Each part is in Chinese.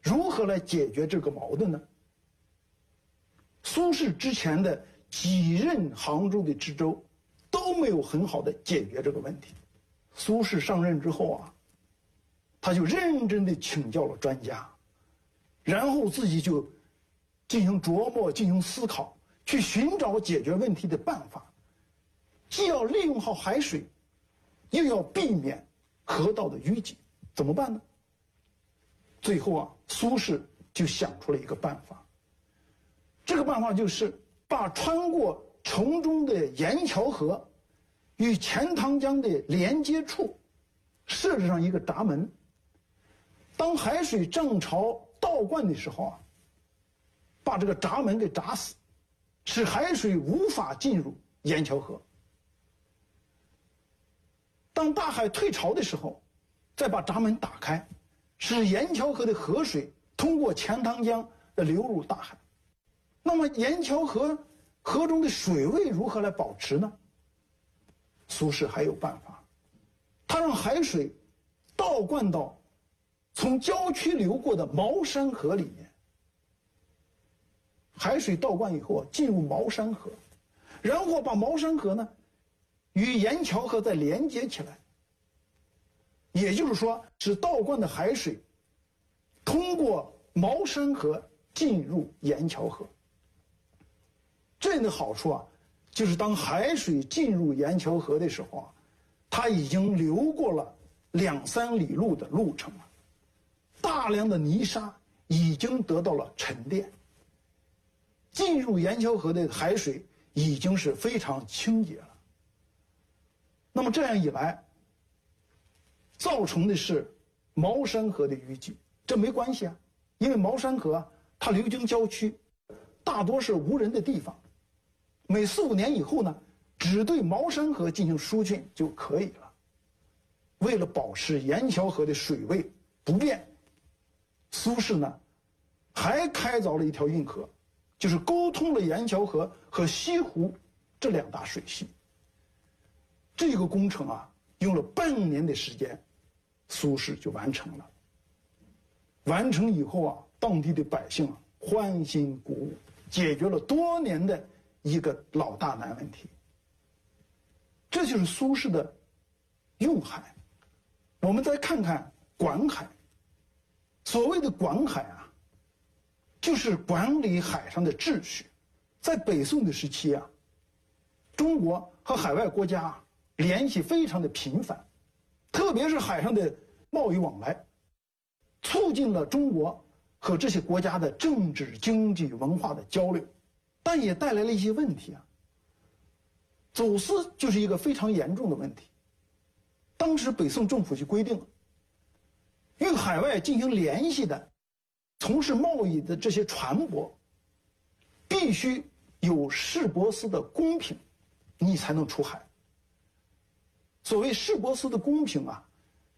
如何来解决这个矛盾呢？苏轼之前的几任杭州的知州都没有很好的解决这个问题。苏轼上任之后啊，他就认真的请教了专家，然后自己就进行琢磨、进行思考，去寻找解决问题的办法，既要利用好海水，又要避免河道的淤积，怎么办呢？最后啊，苏轼就想出了一个办法。这个办法就是把穿过城中的盐桥河与钱塘江的连接处设置上一个闸门。当海水涨潮倒灌的时候啊，把这个闸门给闸死，使海水无法进入盐桥河。当大海退潮的时候，再把闸门打开，使盐桥河的河水通过钱塘江流入大海。那么盐桥河河中的水位如何来保持呢？苏轼还有办法，他让海水倒灌到从郊区流过的茅山河里面。海水倒灌以后啊，进入茅山河，然后把茅山河呢与盐桥河再连接起来。也就是说，使倒灌的海水通过茅山河进入盐桥河。这样的好处啊，就是当海水进入盐桥河的时候啊，它已经流过了2-3里路的路程了，大量的泥沙已经得到了沉淀，进入盐桥河的海水已经是非常清洁了。那么这样一来，造成的是茅山河的淤积，这没关系啊，因为茅山河啊，它流经郊区，大多是无人的地方，每4-5年以后呢，只对茅山河进行疏浚就可以了。为了保持盐桥河的水位不变，苏轼呢还开凿了一条运河，就是沟通了盐桥河和西湖这2大水系。这个工程啊，用了半年的时间，苏轼就完成了。完成以后啊，当地的百姓啊欢欣鼓舞，解决了多年的一个老大难问题。这就是苏轼的用海。我们再看看管海。所谓的管海啊，就是管理海上的秩序。在北宋的时期啊，中国和海外国家联系非常的频繁，特别是海上的贸易往来，促进了中国和这些国家的政治、经济、文化的交流，但也带来了一些问题啊。走私就是一个非常严重的问题。当时北宋政府就规定了，与海外进行联系的、从事贸易的这些船舶，必须有市舶司的公凭，你才能出海。所谓市舶司的公凭啊，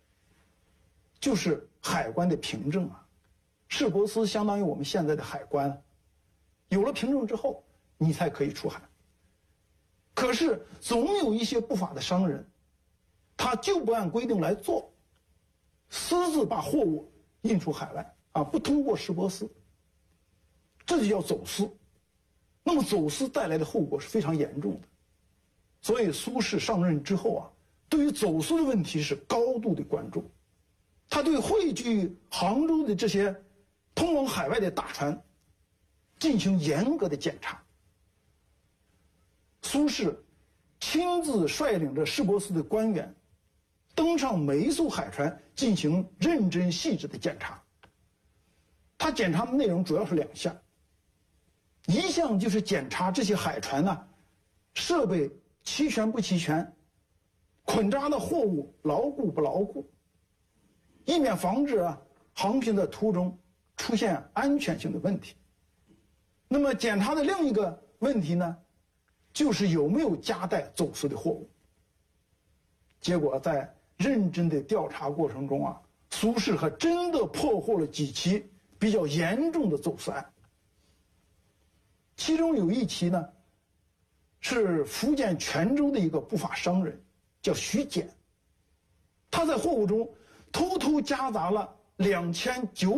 就是海关的凭证啊。市舶司相当于我们现在的海关，有了凭证之后，你才可以出海。可是总有一些不法的商人，他就不按规定来做，私自把货物运出海外啊，不通过市舶司，这就叫走私。那么走私带来的后果是非常严重的。所以苏轼上任之后啊，对于走私的问题是高度的关注。他对汇聚杭州的这些通往海外的大船进行严格的检查。苏轼亲自率领着市舶司的官员登上每一艘海船进行认真细致的检查。他检查的内容主要是2项，一项就是检查这些海船呢，设备齐全不齐全，捆扎的货物牢固不牢固，以免防止航行的途中出现安全性的问题。那么检查的另一个问题呢，就是有没有夹带走私的货物。结果在认真的调查过程中啊，苏轼还真的破获了几起比较严重的走私案。其中有一起呢，是福建泉州的一个不法商人，叫徐简。他在货物中偷偷夹杂了2900